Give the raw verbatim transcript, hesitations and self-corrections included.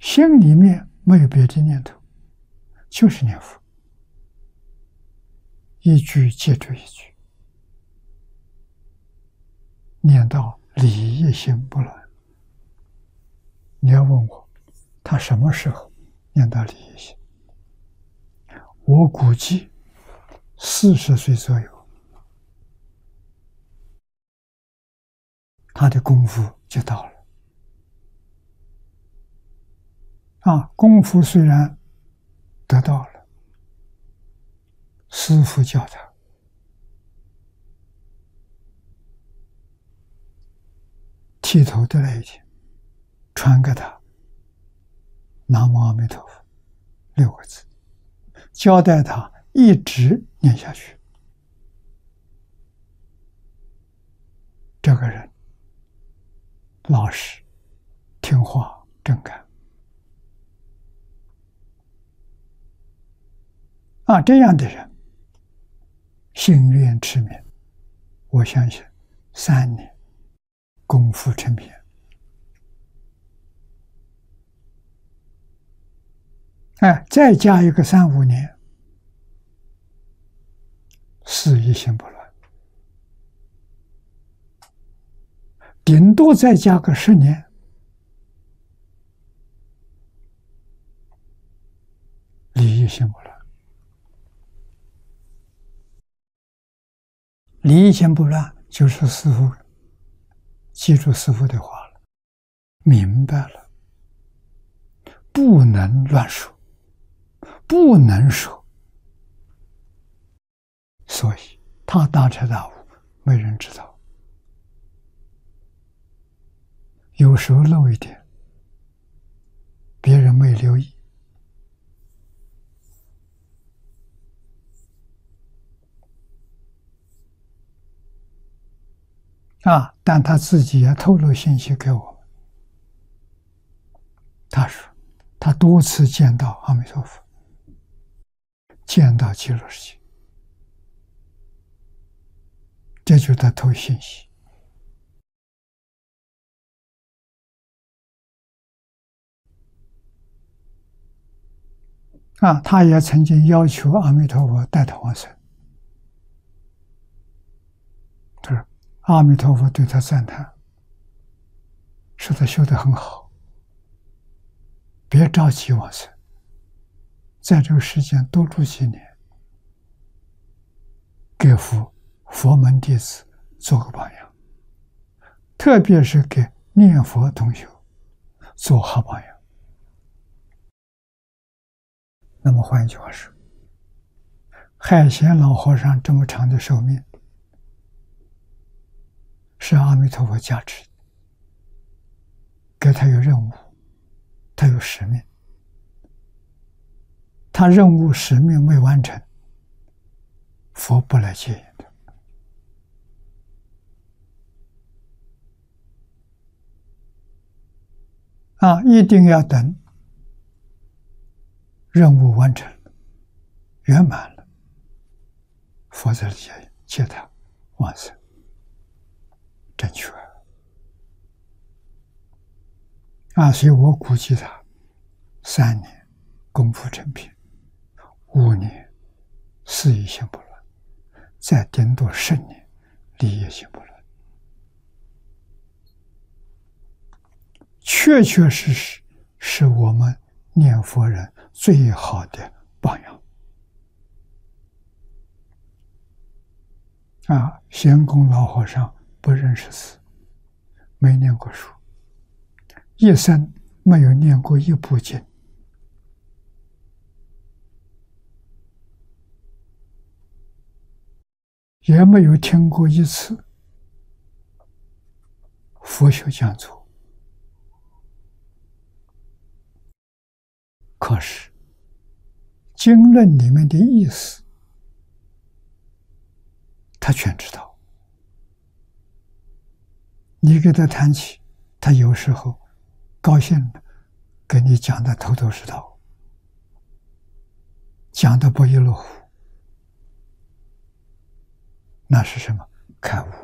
心里面没有别的念头，就是念佛，一句接着一句，念到理一心不乱。你要问我，他什么时候念到理一心？我估计四十岁左右，他的功夫就到了。啊，功夫虽然得到了，师父教他剃头的那一天，传给他南无阿弥陀佛六个字，交代他一直念下去。这个人老实、听话、正干啊，这样的人心愿持名，我相信三年功夫成片。哎，再加一个三五年，事一心不乱，顶多再加个十年，理一心不乱。理一心不乱，就是师父记住师父的话了，明白了，不能乱说，不能说，所以他大彻大悟，没人知道。有时候漏一点，别人没留意，啊，但他自己也透露信息给我们。他说，他多次见到阿弥陀佛，见到极乐世界，这就是他透信息。啊，他也曾经要求阿弥陀佛带他往生。他说，阿弥陀佛对他赞叹，说他修得很好，别着急往生，在这个世间多住几年，给佛佛门弟子做个榜样，特别是给念佛同学做好榜样。那么换一句话说，海贤老和尚这么长的寿命，是阿弥陀佛加持的，给他有任务，他有使命，他任务使命未完成，佛不来接引的。啊，一定要等任务完成了，圆满了，佛在接接他往生，正确。啊，所以我估计他三年功夫成片，五年事一心不乱，再顶多十年理一心不乱，确确实实是我们念佛人最好的榜样。啊，仙公老和尚不认识字，没念过书，一生没有念过一部经，也没有听过一次佛学讲座。可是经论里面的意思他全知道，你给他谈起，他有时候高兴了，跟你讲的头头是道，讲的不亦乐乎，那是什么？开悟。